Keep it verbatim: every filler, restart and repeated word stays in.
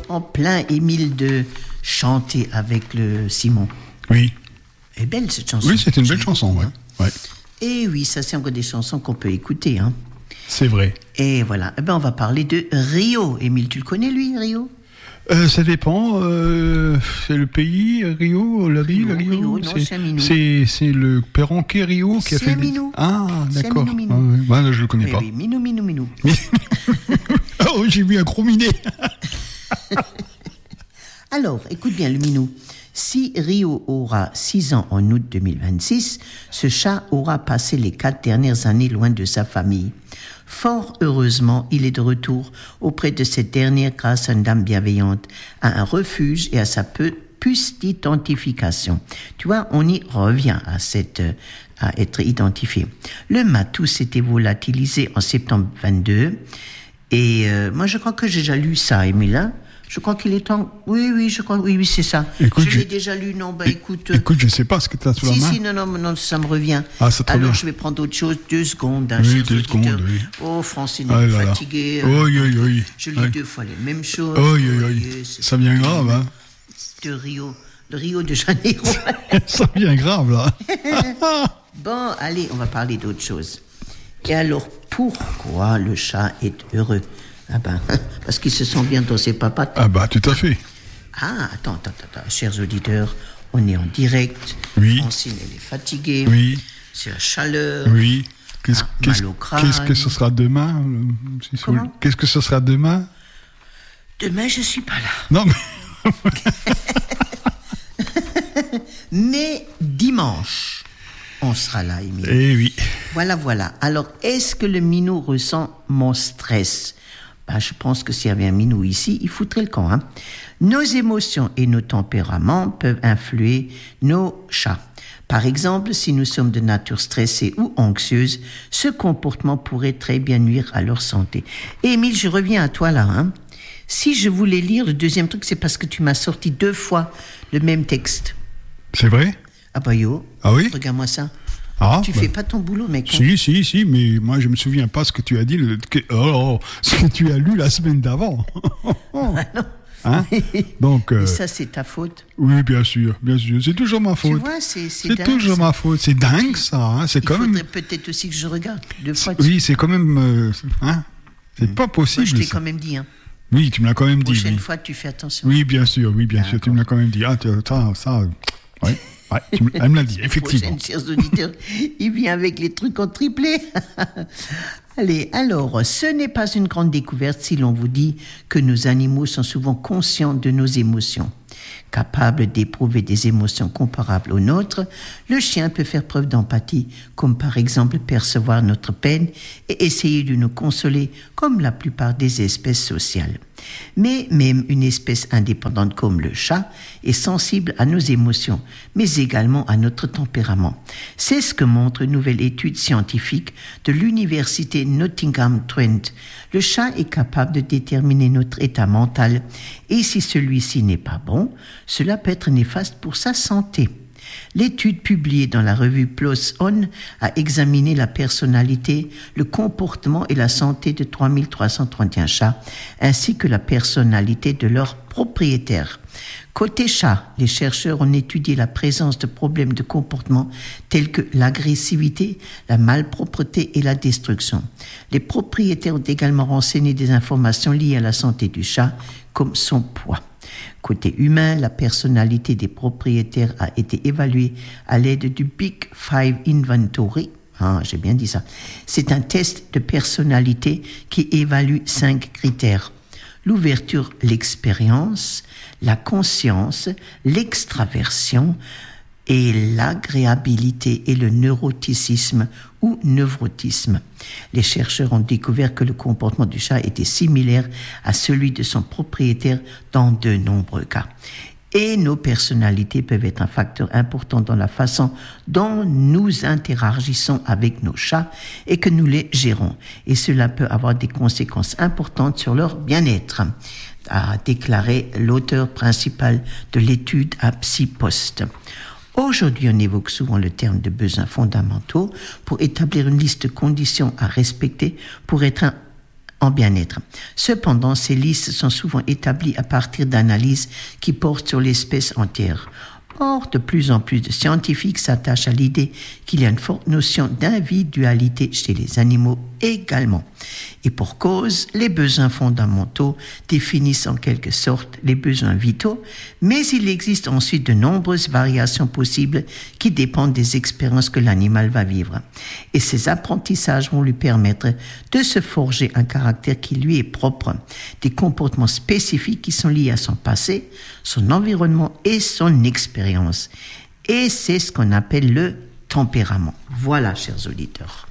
en plein, Émile, de chanter avec le Simon. Oui. Elle est belle cette chanson. Oui, c'est une belle J'ai chanson, ouais. ouais. Et oui, ça c'est encore des chansons qu'on peut écouter. Hein. C'est vrai. Et voilà, eh ben, on va parler de Rio. Émile, tu le connais lui, Rio? Euh, ça dépend. Euh, c'est le pays, Rio, la ville, Rio. Rio, non, c'est, c'est un minou. C'est, c'est le perronquet Rio qui a C'est fait. un des- minou. Ah, C'est un d'accord. minou, minou. Ah, ouais. Bah, là, je le connais Oui, pas. oui, minou, minou, minou. Oh, j'ai vu un gros minet. Alors, écoute bien le minou. Si Rio aura six ans en août deux mille vingt-six, ce chat aura passé les quatre dernières années loin de sa famille. Fort heureusement, il est de retour auprès de cette dernière grâce à une dame bienveillante, à un refuge et à sa peu- puce d'identification. Tu vois, on y revient à cette, euh, à être identifié. Le matou s'était volatilisé en septembre vingt-deux et euh, moi je crois que j'ai déjà lu ça, Émile, hein. Je crois qu'il est temps. Oui, oui, je crois. Oui, oui, c'est ça. Écoute, je l'ai j'ai- déjà lu. Non, bah É- écoute. Écoute, je sais pas ce que tu as sous Si, la main. si, non, non, non, ça me revient. Ah, c'est très Alors, bien. je vais prendre autre chose. Deux secondes, hein, Oui, chers deux auditeurs. secondes, oui. Oh, Francine, Ah elle est là là. fatiguée. Oh, oui, oui, oui. Je lis Ouais. deux fois les mêmes choses. Oh, oui, oui, Oh, oui. yes, Ça devient grave, hein. De Rio, de Rio de Janeiro. Ça devient grave, là. Bon, allez, on va parler d'autre chose. Et alors, pourquoi le chat est heureux? Ah ben, parce qu'il se sent bien dans ses papates. Ah bah, tout à fait. Ah, attends, attends, attends, chers auditeurs, on est en direct. Oui. Francine, elle est fatiguée. Oui, C'est la chaleur. oui. Qu'est-ce, Ah, qu'est-ce, mal au crâne. qu'est-ce que ce sera demain euh, si c'est- Comment Qu'est-ce que ce sera demain Demain, je suis pas là. Non, mais... Mais dimanche, on sera là, Émile. Eh oui. Voilà, voilà. Alors, est-ce que le minou ressent mon stress? Ben, je pense que s'il y avait un minou ici, il foutrait le camp. Hein. Nos émotions et nos tempéraments peuvent influer nos chats. Par exemple, si nous sommes de nature stressée ou anxieuse, ce comportement pourrait très bien nuire à leur santé. Et Émile, je reviens à toi là. Hein. Si je voulais lire le deuxième truc, c'est parce que tu m'as sorti deux fois le même texte. C'est vrai? Ah bah yo, Ah oui? regarde-moi ça. Ah, Tu bah. fais pas ton boulot, mec. hein. Si, si, si, mais moi je me souviens pas ce que tu as dit, le, que, oh, oh, ce que tu as lu la semaine d'avant. Ah non. Hein? Donc, euh, Et ça, c'est ta faute. oui, bien sûr, bien sûr, c'est toujours ma Tu faute. vois, c'est c'est C'est dingue, toujours ça. ma faute. C'est dingue ça. Hein? C'est Il quand faudrait même. peut-être aussi que je regarde deux fois. Oui, c'est quand même. euh, hein? C'est pas Moi, possible. je l'ai ça. quand même dit. Hein. Oui, tu me l'as quand même dit. Prochaine Oui. fois, tu fais attention. Oui, bien sûr, oui, bien sûr, tu me l'as quand même dit. Ah, tu- ça, ça, ouais, ouais, tu me- elle me l'a dit, effectivement. Prochaine, chers auditeurs, il vient avec les trucs en triplé. Allez, alors, ce n'est pas une grande découverte si l'on vous dit que nos animaux sont souvent conscients de nos émotions. Capable d'éprouver des émotions comparables aux nôtres, le chien peut faire preuve d'empathie, comme par exemple percevoir notre peine et essayer de nous consoler, comme la plupart des espèces sociales. Mais même une espèce indépendante comme le chat est sensible à nos émotions, mais également à notre tempérament. C'est ce que montre une nouvelle étude scientifique de l'université Nottingham-Trent. Le chat est capable de déterminer notre état mental et si celui-ci n'est pas bon, cela peut être néfaste pour sa santé. L'étude publiée dans la revue PLOS ON a examiné la personnalité, le comportement et la santé de trois mille trois cent trente et un chats, ainsi que la personnalité de leurs propriétaires. Côté chat, les chercheurs ont étudié la présence de problèmes de comportement tels que l'agressivité, la malpropreté et la destruction. Les propriétaires ont également renseigné des informations liées à la santé du chat, comme son poids. Côté humain, la personnalité des propriétaires a été évaluée à l'aide du Big Five Inventory. Ah, j'ai bien dit ça. C'est un test de personnalité qui évalue cinq critères. L'ouverture, l'expérience, la conscience, l'extraversion et l'agréabilité et le neuroticisme ou neurotisme. Les chercheurs ont découvert que le comportement du chat était similaire à celui de son propriétaire dans de nombreux cas. Et nos personnalités peuvent être un facteur important dans la façon dont nous interagissons avec nos chats et que nous les gérons. Et cela peut avoir des conséquences importantes sur leur bien-être, a déclaré l'auteur principal de l'étude à PsyPost. Aujourd'hui, on évoque souvent le terme de besoins fondamentaux pour établir une liste de conditions à respecter pour être un en bien-être. Cependant, ces listes sont souvent établies à partir d'analyses qui portent sur l'espèce entière. Or, de plus en plus de scientifiques s'attachent à l'idée qu'il y a une forte notion d'individualité chez les animaux également. Et pour cause, les besoins fondamentaux définissent en quelque sorte les besoins vitaux, mais il existe ensuite de nombreuses variations possibles qui dépendent des expériences que l'animal va vivre. Et ces apprentissages vont lui permettre de se forger un caractère qui lui est propre, des comportements spécifiques qui sont liés à son passé, son environnement et son expérience. Et c'est ce qu'on appelle le tempérament. Voilà, chers auditeurs.